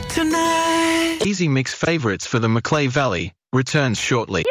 tonight. Easy Mix favourites for the Macleay Valley returns shortly.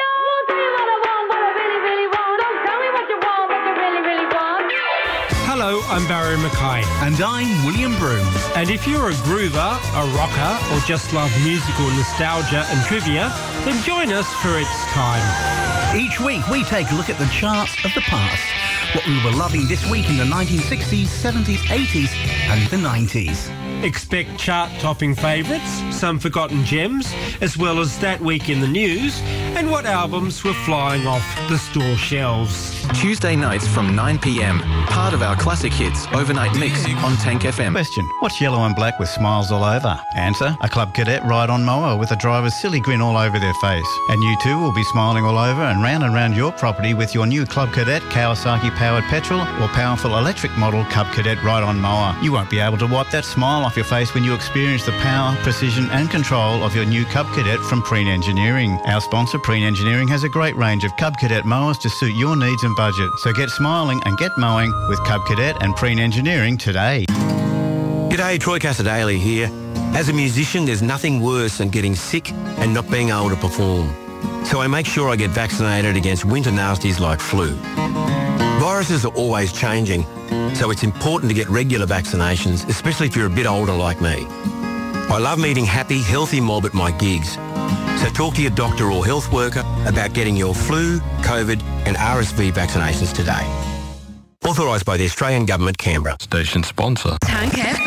Hello, I'm Barry Mackay. And I'm William Broom. And if you're a groover, a rocker, or just love musical nostalgia and trivia, then join us for It's Time. Each week we take a look at the charts of the past. What we were loving this week in the 1960s, 70s, 80s and the 90s. Expect chart-topping favourites, some forgotten gems, as well as that week in the news, and what albums were flying off the store shelves. Tuesday nights from 9 p.m, part of our classic hits overnight mix on Tank FM. Question: what's yellow and black with smiles all over? Answer: a Club Cadet ride-on mower with a driver's silly grin all over their face. And you too will be smiling all over and round your property with your new Club Cadet Kawasaki-powered petrol or powerful electric model Club Cadet ride-on mower. You won't be able to wipe that smile off your face when you experience the power, precision and control of your new Cub Cadet from Preen Engineering. Our sponsor, Preen Engineering, has a great range of Cub Cadet mowers to suit your needs and budget. So get smiling and get mowing with Cub Cadet and Preen Engineering today. G'day, Troy Casadale here. As a musician, there's nothing worse than getting sick and not being able to perform. So I make sure I get vaccinated against winter nasties like flu. Viruses are always changing, so it's important to get regular vaccinations, especially if you're a bit older like me. I love meeting happy, healthy mob at my gigs. So talk to your doctor or health worker about getting your flu, COVID and RSV vaccinations today. Authorised by the Australian Government, Canberra. Station sponsor. Tank FM.